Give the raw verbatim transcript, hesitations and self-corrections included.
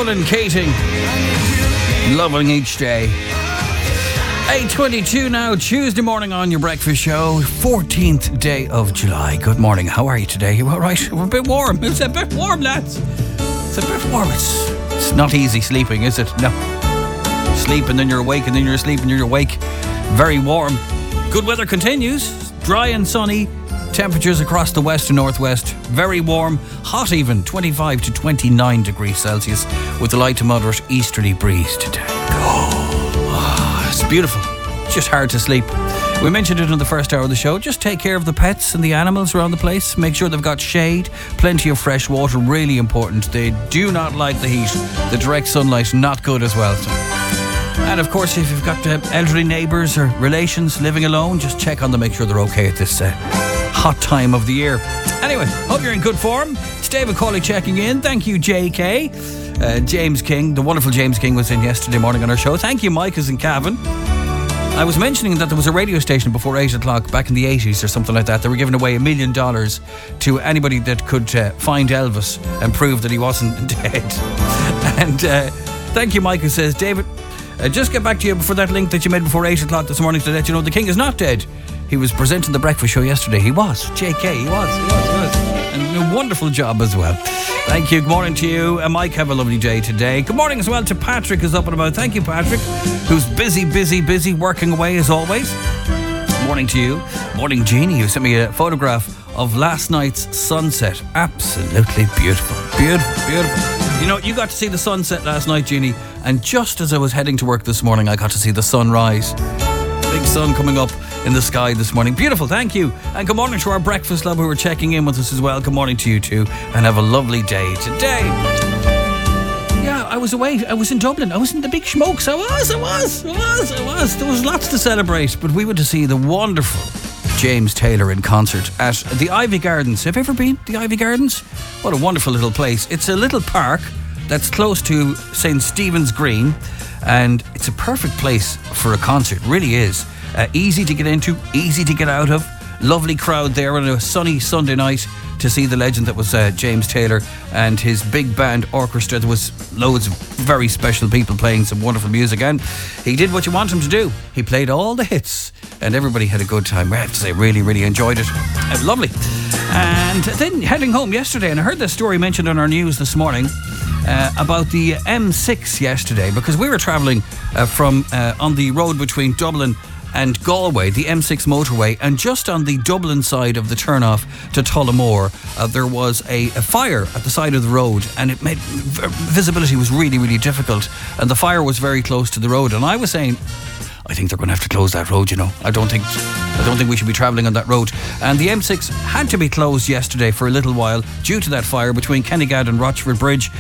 Ronan Keating. Loving each day. eight twenty-two now, Tuesday morning on your breakfast show, fourteenth day of July. Good morning. How are you today? You all right? We're a bit warm. It's a bit warm, lads. It's a bit warm. It's, it's not easy sleeping, is it? No. Sleep and then you're awake and then you're asleep and you're awake. Very warm. Good weather continues. Dry and sunny. Temperatures across the west and northwest. Very warm. Hot even. twenty-five to twenty-nine degrees Celsius with a light to moderate easterly breeze today. Oh, it's beautiful. Just hard to sleep. We mentioned it in the first hour of the show. Just take care of the pets and the animals around the place. Make sure they've got shade, plenty of fresh water. Really important. They do not like the heat. The direct sunlight, not good as well. So. And of course, if you've got uh, elderly neighbours or relations living alone, just check on them, make sure they're okay at this uh, hot time of the year. Anyway, hope you're in good form. It's David Cawley checking in. Thank you, J K. Uh, James King, the wonderful James King, was in yesterday morning on our show. Thank you, Mike is in Cavan. I was mentioning that there was a radio station before eight o'clock back in the eighties or something like that. They were giving away a million dollars to anybody that could uh, find Elvis and prove that he wasn't dead. And uh, thank you, Mike, who says, David, uh, just get back to you for that link that you made before eight o'clock this morning to let you know the King is not dead. He was presenting the breakfast show yesterday. He was. J K, he was. He was, he was. And a wonderful job as well. Thank you. Good morning to you. And Mike, have a lovely day today. Good morning as well to Patrick, who's up and about. Thank you, Patrick, who's busy, busy, busy, working away as always. Morning to you. Morning, Jeannie, who sent me a photograph of last night's sunset. Absolutely beautiful. Beautiful, beautiful. You know, you got to see the sunset last night, Jeannie, and just as I was heading to work this morning, I got to see the sunrise. Big sun coming up in the sky this morning. Beautiful, thank you. And good morning to our breakfast love who are checking in with us as well. Good morning to you too, and have a lovely day today. Yeah, I was away. I was in Dublin. I was in the big smokes. I was, I was, I was, I was. There was lots to celebrate, but we went to see the wonderful James Taylor in concert at the Ivy Gardens. Have you ever been to the Ivy Gardens? What a wonderful little place. It's a little park that's close to Saint Stephen's Green, and it's a perfect place for a concert. It really is. Uh, easy to get into, easy to get out of. Lovely crowd there on a sunny Sunday night to see the legend that was uh, James Taylor and his big band orchestra. There was loads of very special people playing some wonderful music, and he did what you want him to do. He played all the hits and everybody had a good time. I have to say, really, really enjoyed it. Uh, lovely. And then heading home yesterday, and I heard this story mentioned on our news this morning uh, about the M six yesterday, because we were travelling uh, from uh, on the road between Dublin and Galway, the M six motorway, and just on the Dublin side of the turnoff to Tullamore, uh, there was a, a fire at the side of the road, and it made visibility was really, really difficult, and the fire was very close to the road. And I was saying, I think they're going to have to close that road, you know. I don't think I don't think we should be travelling on that road. And the M six had to be closed yesterday for a little while due to that fire between Kennygad and Rochford Bridge.